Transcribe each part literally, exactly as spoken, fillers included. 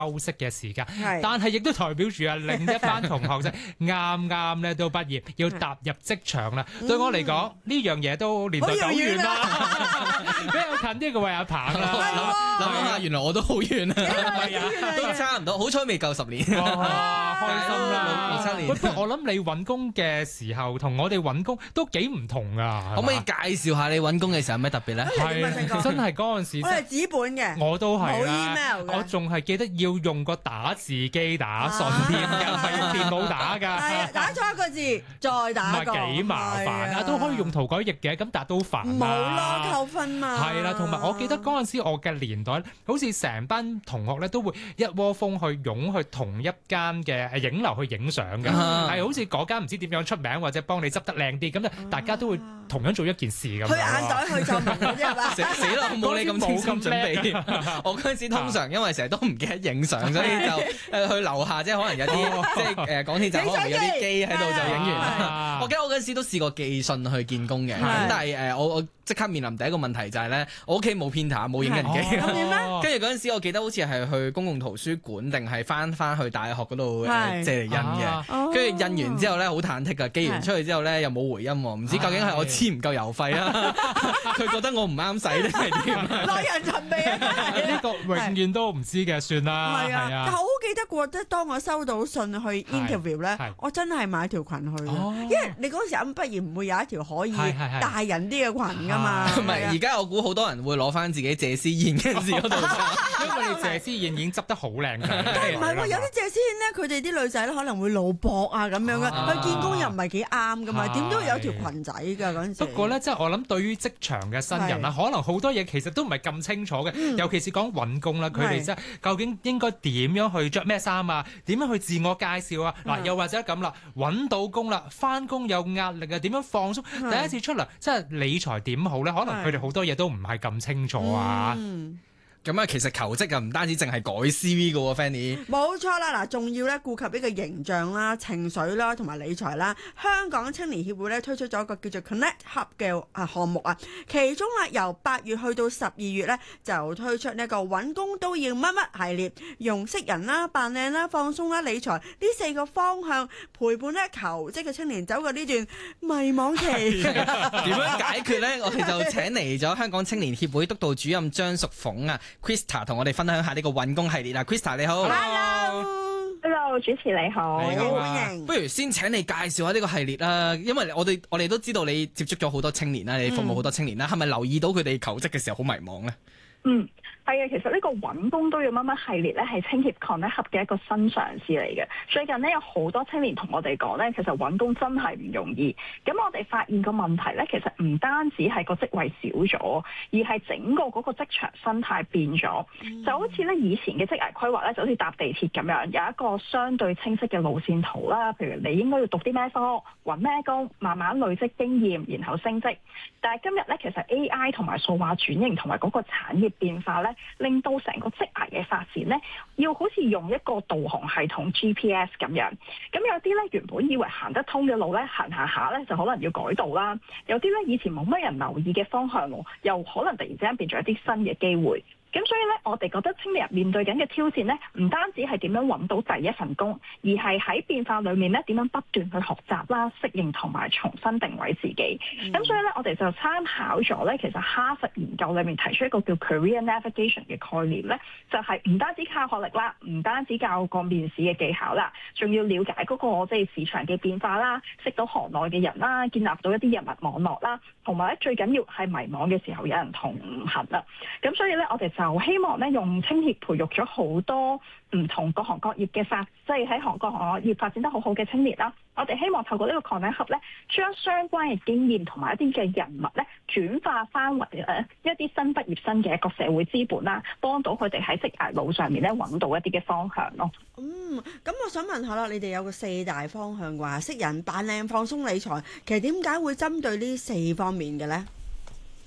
休息嘅時間，但係亦都代表住啊另一班同學仔啱啱咧都畢業，要踏入職場啦。對我嚟講，呢樣嘢都年代久遠啦，比較近啲嘅喂阿鵬啦。 諗下，原來我都好遠啊，都差唔多，好彩未夠十年。 哇，開心啦！ 六七年。 不過我諗你揾工嘅時候同我哋揾工都幾唔同㗎。 可唔可以介紹下你揾工嘅時候有咩特別咧？ 係真係嗰陣時， 我係紙本嘅， 我都係啦。 冇 email 嘅， 我仲係記得要用個打字機打信添㗎，唔係用電腦打㗎。 係打錯一個字再打個， 唔係幾麻煩啊？都可以用塗改液嘅，咁但係都煩啊。 冇咯，扣分嘛。 係啦，同埋我記得嗰陣時我嘅年代，好似成班同學咧都會一窩蜂去湧去同一間嘅影樓去影相嘅，係好似嗰間唔知點樣出名，或者幫你執得靚啲，咁就大家都會同樣做一件事咁。 去眼袋去皺紋嗰啲係嘛？ 死啦！我冇你咁精心準備。我嗰陣時通常因為成日都唔記得影相，所以就誒去樓下，即係可能有啲即係誒港鐵站可能有啲機喺度就影完。我記得我嗰陣時都試過寄信去見工嘅，咁但係誒我我即刻面臨第一個問題就係咧，我屋企冇 printer 冇影印機。 咁點咧？ 跟住嗰陣時，我記得好似係去公共圖書館定係翻翻去大學嗰度借嚟印嘅。跟住印完之後咧，好忐忑㗎。寄完出去之後咧，又冇回音喎，唔知究竟係我黐唔夠郵費啊？佢覺得我唔啱使定係點？ 耐人尋味啊！ 呢個永遠都唔知嘅，算啦。 係啊，但係我好記得過，即係當我收到信去 interview 咧，我真係買條裙去，因為你嗰時啱畢業唔會有一條可以大人啲嘅裙㗎嘛。 唔係，而家我估好多人會攞翻自己謝師宴嘅時嗰度， 因為你謝師宴已經執得好靚㗎。 但係唔係喎，有啲謝師宴咧，佢哋啲女仔咧可能會露膊啊咁樣嘅，去見工又唔係幾啱㗎嘛，點都有條裙仔㗎嗰陣時。 不過咧，即係我諗對於職場嘅新人啦，可能好多嘢其實都唔係咁清楚嘅，尤其是講揾工啦，佢哋即係究竟應該點樣去着咩衫啊？點樣去自我介紹啊？嗱，又或者咁啦，揾到工啦，翻工有壓力啊，點樣放鬆？第一次出嚟，即係理財點好咧？可能佢哋好多嘢都唔係咁清楚啊。 咁啊，其實求職啊，唔單止淨係改 C V 㗎喎 Fanny。 冇錯啦，嗱，仲要咧顧及呢個形象啦、情緒啦同埋理財啦。香港青年協會咧推出咗一個叫做 Connect Hub 嘅啊項目啊，其中啊由八月去到十二月咧就推出呢個揾工都要乜乜系列，用識人啦、扮靚啦、放鬆啦、理財呢四個方向陪伴咧求職嘅青年走過呢段迷茫期。 點樣解決咧？我哋就請嚟咗香港青年協會督導主任張淑鳳啊。Krista 同我哋分享下呢個揾工系列啦。Krista 你好 ，Hello，Hello，主持你好， 你好歡迎。 不如先請你介紹下呢個系列啦，因為我哋我哋都知道你接觸咗好多青年啦，你服務好多青年啦，係咪、嗯、留意到佢哋求職嘅時候好迷茫咧？ 嗯。係啊，其實呢個揾工都要乜乜系列咧，係青協 Connect Hub 嘅一個新嘗試嚟嘅。最近呢，有好多青年同我哋講咧，其實揾工真係唔容易。咁我哋發現個問題咧，其實唔單止係個職位少咗，而係整個嗰個職場生態變咗。嗯、就好似咧以前嘅職涯規劃咧，就好似搭地鐵咁樣，有一個相對清晰嘅路線圖啦。譬如你應該要讀啲咩科，揾咩工，慢慢累積經驗，然後升職。但係今日咧，其實 A I 同埋數碼轉型同埋嗰個產業變化咧，令到成個職涯嘅發展咧，要好似用一個導航系統 G P S 咁樣。咁有啲咧原本以為行得通嘅路咧，行下下咧就可能要改道啦。有啲咧以前冇乜人留意嘅方向路，又可能突然之間變咗一啲新嘅機會。咁所以咧，我哋覺得青年人面對緊嘅挑戰咧，唔單止係點樣揾到第一份工，而係喺變化裏面咧，點樣不斷去學習啦、適應同埋重新定位自己。咁、嗯、所以咧，我哋就參考咗咧，其實哈佛研究裏面提出一個叫 Career Navigation 嘅概念咧，就係、是、唔單止靠學歷啦，唔單止教個面試嘅技巧啦，仲要了解嗰個即係市場嘅變化啦，識到行內嘅人啦，建立到一啲人脈網絡啦，同埋咧最緊要係迷茫嘅時候有人同行啦。咁所以咧，我哋就希望咧用青協培育咗好多唔同各行各業嘅發，即係喺行各行各業發展得好好嘅青年啦。我哋希望透過呢個 Connect Hub 咧，將相關嘅經驗同埋一啲嘅人物咧，轉化翻為誒一啲新畢業生嘅一個社會資本啦，幫到佢哋喺職涯路上面咧揾到一啲嘅方向咯。 嗯，咁我想問下啦，你哋有個四大方向話識人、扮靚、放鬆、理財，其實點解會針對呢四方面嘅咧？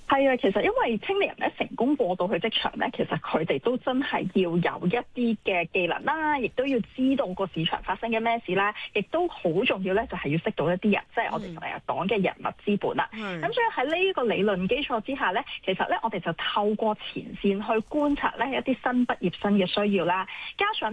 係啊，其實因為青年人咧成功過到去職場咧，其實佢哋都真係要有一啲嘅技能啦，亦都要知道個市場發生嘅咩事啦，亦都好重要咧，就係要識到一啲人，即係我哋成日講嘅人物資本啦。咁、嗯、所以喺呢個理論基礎之下咧，其實咧我哋就透過前線去觀察咧一啲新畢業生嘅需要啦，加上